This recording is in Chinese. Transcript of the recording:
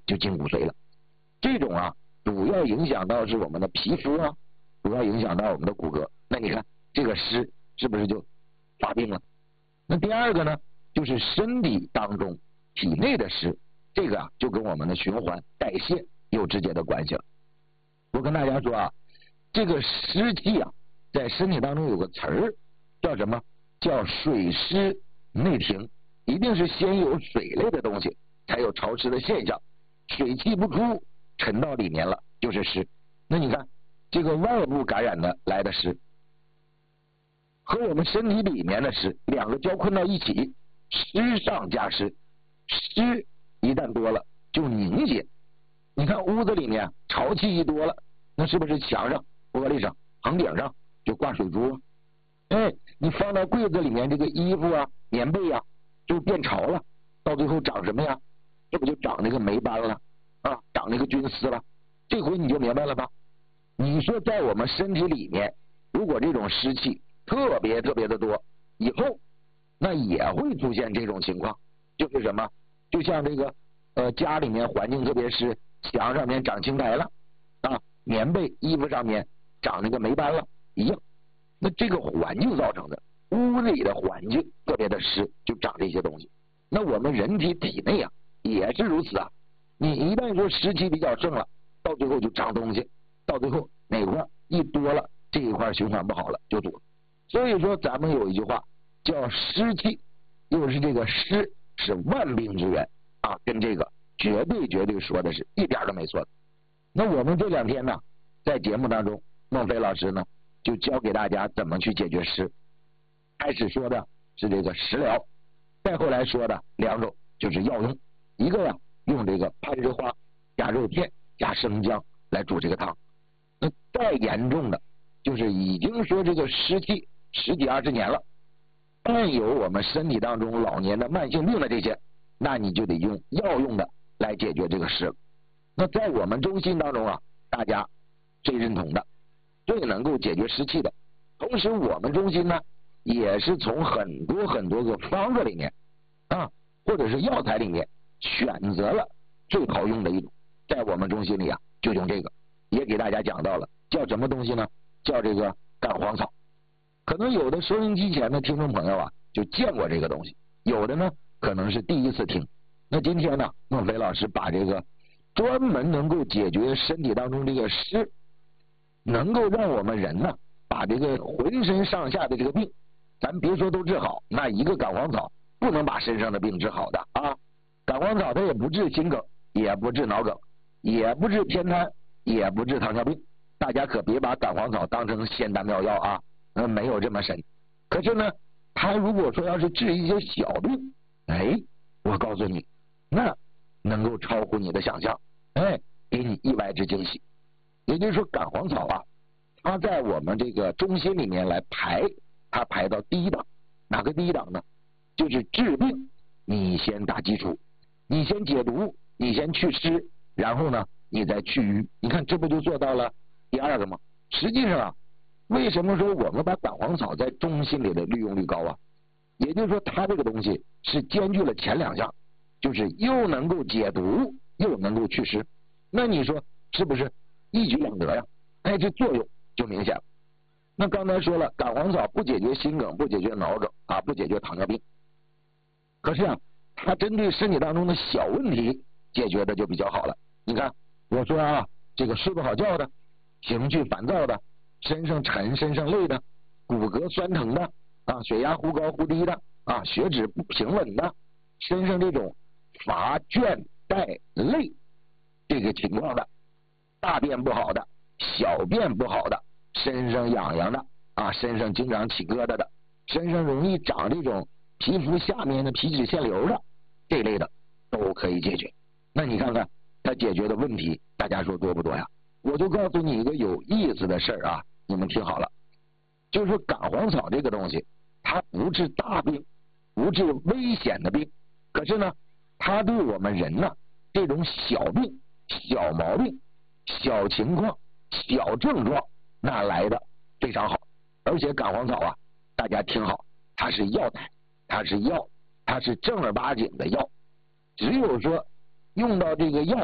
就进骨髓了。这种啊，主要影响到是我们的皮肤啊，主要影响到我们的骨骼。那你看这个湿是不是就发病了？那第二个呢，就是身体当中体内的湿，这个啊就跟我们的循环代谢有直接的关系了。我跟大家说啊，这个湿气啊，在身体当中有个词儿叫什么？叫水湿内停，一定是先有水类的东西，才有潮湿的现象。水气不出，沉到里面了，就是湿。那你看这个外部感染的来的湿，和我们身体里面的湿，两个交困到一起，湿上加湿，湿一旦多了就凝结。你看屋子里面潮气一多了，那是不是墙上、玻璃上、房顶上就挂水珠啊？哎，你放到柜子里面这个衣服啊、棉被啊，就变潮了，到最后长什么呀？这不就长那个霉斑了啊，长那个菌丝了？这回你就明白了吧？你说在我们身体里面，如果这种湿气特别的多，以后那也会出现这种情况，就是什么？就像这个家里面环境特别湿，墙上面长青苔了啊，棉被衣服上面长那个霉斑了一样。那这个环境造成的，屋里的环境特别的湿，就长这些东西。那我们人体体内啊也是如此啊，你一旦说湿气比较盛了，到最后就长东西，到最后哪块一多了，这一块循环不好了就堵。所以说咱们有一句话叫湿气，又是这个湿是万病之源啊，跟这个绝对说的是一点都没错的。那我们这两天呢，在节目当中，孟非老师呢就教给大家怎么去解决湿。开始说的是这个食疗，再后来说的两种就是药用，一个呀用这个攀枝花加肉片加生姜来煮这个汤。那再严重的就是已经说这个湿气10几20年了，伴有我们身体当中老年的慢性病的这些，那你就得用药用的来解决这个湿。那在我们中心当中啊，大家最认同的最能够解决湿气的，同时我们中心呢也是从很多个方子里面啊，或者是药材里面选择了最好用的一种，在我们中心里啊就用这个，也给大家讲到了叫什么东西呢？叫这个干黄草。可能有的收音机前的听众朋友啊就见过这个东西，有的呢可能是第一次听。那今天呢，孟非老师把这个专门能够解决身体当中这个湿，能够让我们人呢把这个浑身上下的这个病，咱别说都治好，那一个干黄草不能把身上的病治好的啊。干黄草它也不治心梗，也不治脑梗，也不治偏瘫，也不治糖尿病。大家可别把干黄草当成仙丹妙药啊，没有这么神。可是呢，它如果说要是治一些小病，哎，我告诉你，那能够超乎你的想象，哎，给你意外之惊喜。也就是说，干黄草啊，它在我们这个中心里面来排，它排到第一档。哪个第一档呢？就是治病，你先打基础，你先解毒，你先祛湿，然后呢，你再去瘀。你看，这不就做到了第二个吗？实际上啊，为什么说我们把干黄草在中心里的利用率高啊？也就是说，它这个东西是兼具了前两项，就是又能够解毒，又能够祛湿。那你说是不是一举两得呀？哎，这作用就明显了。那刚才说了，干黄草不解决心梗，不解决脑梗啊，不解决糖尿病。可是啊，它针对身体当中的小问题解决的就比较好了。你看，我说啊，这个睡不好觉的，情绪烦躁的，身上沉、身上累的，骨骼酸疼的啊，血压忽高忽低的啊，血脂不平稳的，身上这种乏倦怠累这个情况的，大便不好的，小便不好的，身上痒痒的啊，身上经常起疙瘩的，身上容易长这种皮肤下面的皮脂腺瘤的，这类的都可以解决。那你看看它解决的问题，大家说多不多呀？我就告诉你一个有意思的事儿啊，你们听好了，就是说干黄草这个东西，它不治大病，不治危险的病，可是呢，它对我们人呢这种小病、小毛病、小情况、小症状，那来的非常好。而且干黄草啊，大家听好，它是药材，它是药，它是正儿八经的药。只有说用到这个药，